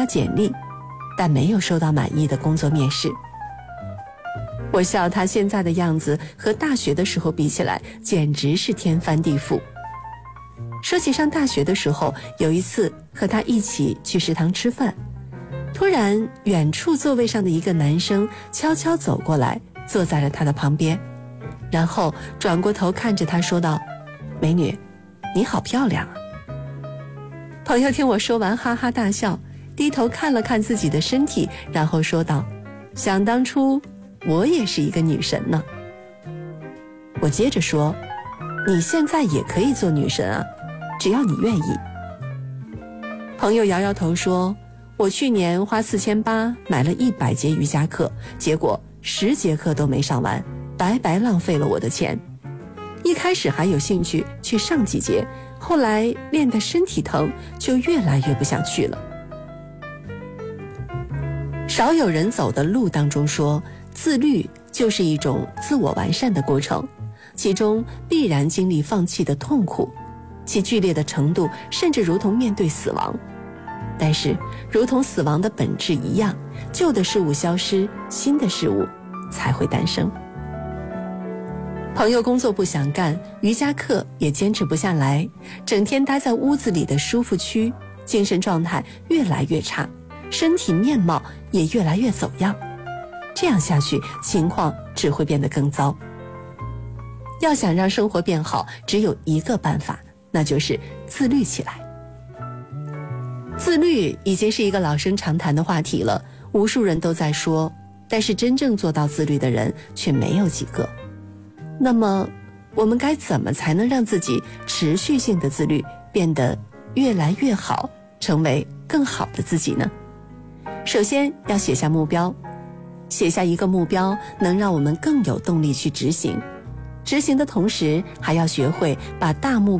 发简历，但没有收到满意的工作面试。我笑他现在的样子和大学的时候比起来，简直是天翻地覆。说起上大学的时候，有一次和他一起去食堂吃饭，突然远处座位上的一个男生悄悄走过来，坐在了他的旁边，然后转过头看着他说道：“美女，你好漂亮啊。”朋友听我说完哈哈大笑，低头看了看自己的身体，然后说道：“想当初我也是一个女神呢。”我接着说：“你现在也可以做女神啊，只要你愿意。”朋友摇摇头说：“我去年花4800买了100节瑜伽课，结果10节课都没上完，白白浪费了我的钱。一开始还有兴趣去上几节，后来练得身体疼，就越来越不想去了。”少有人走的路当中说，自律就是一种自我完善的过程，其中必然经历放弃的痛苦，其剧烈的程度甚至如同面对死亡。但是如同死亡的本质一样，旧的事物消失，新的事物才会诞生。朋友工作不想干，瑜伽课也坚持不下来，整天待在屋子里的舒服区，精神状态越来越差，身体面貌也越来越走样。这样下去，情况只会变得更糟。要想让生活变好，只有一个办法，那就是自律起来。自律已经是一个老生常谈的话题了，无数人都在说，但是真正做到自律的人却没有几个。那么我们该怎么才能让自己持续性的自律变得越来越好，成为更好的自己呢？首先要写下目标，写下一个目标能让我们更有动力去执行，执行的同时还要学会把大目